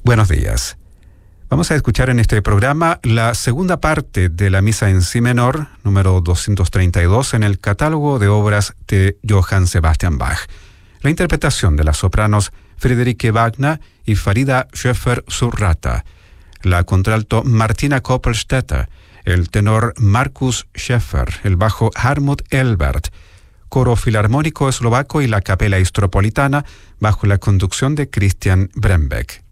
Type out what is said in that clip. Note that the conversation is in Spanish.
Buenos días. Vamos a escuchar en este programa la segunda parte de la Misa en Si menor, número 232, en el catálogo de obras de Johann Sebastian Bach. La interpretación de las sopranos Friederike Wagner y Farida Schöffer-Surratta, la contralto Martina Koppelstetter, el tenor Markus Schäfer, el bajo Hartmut Elbert, coro filarmónico eslovaco y la capela istropolitana bajo la conducción de Christian Brembeck.